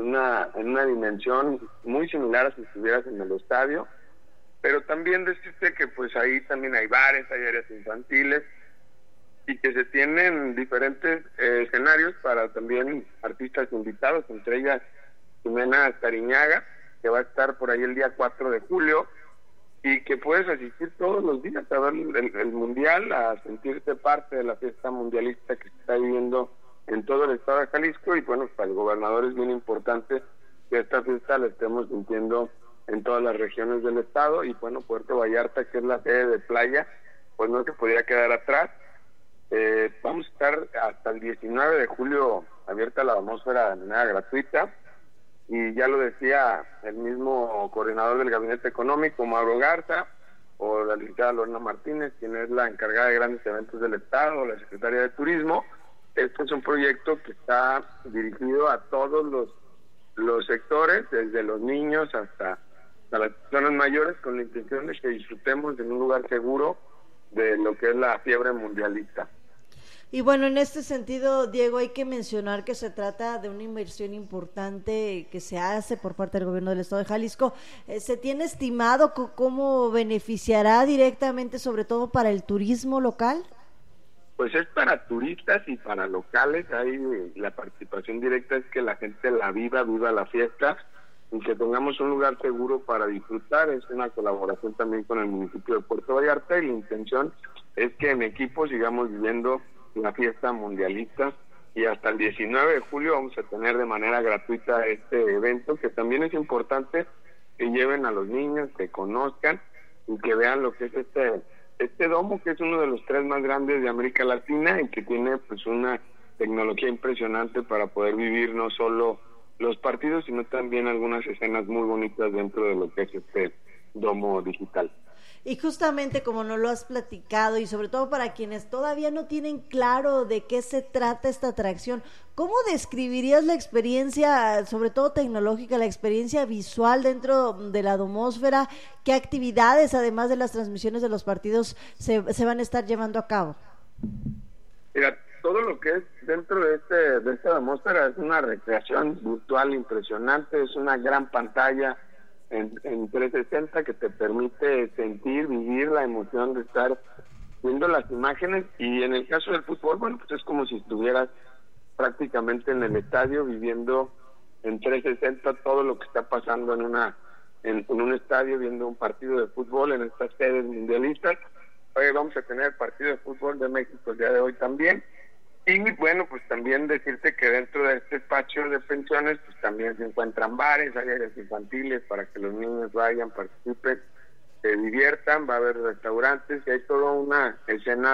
en una dimensión muy similar a si estuvieras en el estadio, pero también decirte que pues ahí también hay bares, hay áreas infantiles, y que se tienen diferentes escenarios para también artistas invitados, entre ellas Ximena Cariñaga, que va a estar por ahí el día 4 de julio, y que puedes asistir todos los días a ver el Mundial, a sentirte parte de la fiesta mundialista que se está viviendo en todo el estado de Jalisco. Y bueno, para el gobernador es bien importante que esta fiesta la estemos sintiendo en todas las regiones del estado, y bueno, Puerto Vallarta, que es la sede de playa, pues no se podría quedar atrás. Vamos a estar hasta el 19 de julio abierta la Domósfera de manera gratuita, y ya lo decía el mismo coordinador del Gabinete Económico, Mauro Garza, o la licenciada Lorena Martínez, quien es la encargada de grandes eventos del Estado, la secretaria de Turismo. Este es un proyecto que está dirigido a todos los sectores, desde los niños hasta las personas mayores, con la intención de que disfrutemos en un lugar seguro de lo que es la fiebre mundialista. Y bueno, en este sentido, Diego, hay que mencionar que se trata de una inversión importante que se hace por parte del gobierno del estado de Jalisco. ¿Se tiene estimado cómo beneficiará directamente, sobre todo para el turismo local? Pues es para turistas y para locales. Ahí la participación directa es que la gente la viva la fiesta, y que tengamos un lugar seguro para disfrutar. Es una colaboración también con el municipio de Puerto Vallarta, y la intención es que en equipo sigamos viviendo la fiesta mundialista, y hasta el 19 de julio vamos a tener de manera gratuita este evento, que también es importante que lleven a los niños, que conozcan y que vean lo que es este domo, que es uno de los 3 más grandes de América Latina, y que tiene pues una tecnología impresionante para poder vivir no solo los partidos, sino también algunas escenas muy bonitas dentro de lo que es este domo digital. Y justamente como nos lo has platicado, y sobre todo para quienes todavía no tienen claro de qué se trata esta atracción, ¿cómo describirías la experiencia, sobre todo tecnológica, la experiencia visual dentro de la domósfera? ¿Qué actividades, además de las transmisiones de los partidos, se van a estar llevando a cabo? Mira, todo lo que es dentro de esta domósfera es una recreación virtual impresionante, es una gran pantalla en 360 que te permite sentir, vivir la emoción de estar viendo las imágenes. Y en el caso del fútbol, bueno, pues es como si estuvieras prácticamente en el estadio, viviendo en 360 todo lo que está pasando en un estadio, viendo un partido de fútbol en estas sedes mundialistas. Hoy vamos a tener el partido de fútbol de México el día de hoy también. Y bueno, pues también decirte que dentro de este espacio de pensiones pues también se encuentran bares, hay áreas infantiles para que los niños vayan, participen, se diviertan, va a haber restaurantes, y hay toda una escena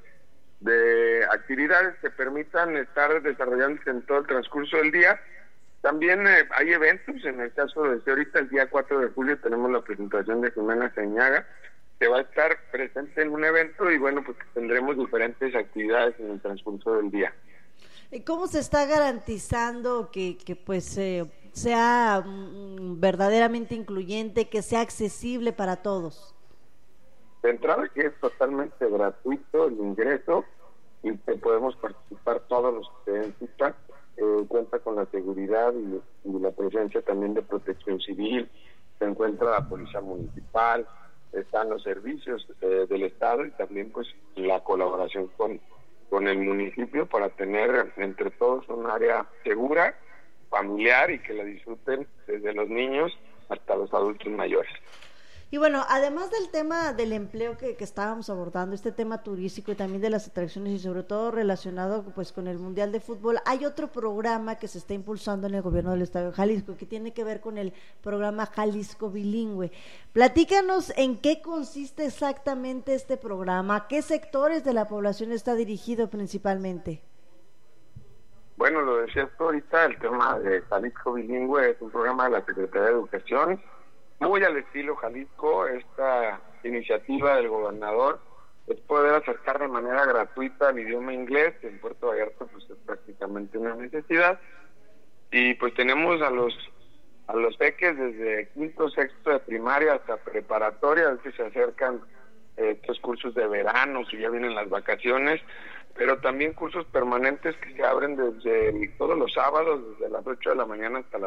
de actividades que permitan estar desarrollándose en todo el transcurso del día. También hay eventos, en el caso de ahorita el día 4 de julio tenemos la presentación de Ximena Cariñaga, que va a estar presente en un evento, y bueno, pues tendremos diferentes actividades en el transcurso del día. ¿Cómo se está garantizando que pues sea verdaderamente incluyente, que sea accesible para todos? De entrada, que es totalmente gratuito el ingreso, y que podemos participar todos los que se den cita. Cuenta con la seguridad y la presencia también de Protección Civil, se encuentra la Policía Municipal, están los servicios del Estado, y también pues la colaboración con el municipio para tener entre todos un área segura, familiar, y que la disfruten desde los niños hasta los adultos mayores. Y bueno, además del tema del empleo que estábamos abordando, este tema turístico y también de las atracciones, y sobre todo relacionado pues con el Mundial de Fútbol, hay otro programa que se está impulsando en el gobierno del estado de Jalisco, que tiene que ver con el programa Jalisco Bilingüe. Platícanos en qué consiste exactamente este programa, a qué sectores de la población está dirigido principalmente. Bueno, lo decías tú ahorita, el tema de Jalisco Bilingüe es un programa de la Secretaría de Educación, muy al estilo Jalisco. Esta iniciativa del gobernador es poder acercar de manera gratuita el idioma inglés, que en Puerto Vallarta pues es prácticamente una necesidad, y pues tenemos a los peques desde quinto, sexto de primaria hasta preparatoria, que se acercan estos cursos de verano, que ya vienen las vacaciones, pero también cursos permanentes que se abren desde todos los sábados, desde las 8 de la mañana hasta las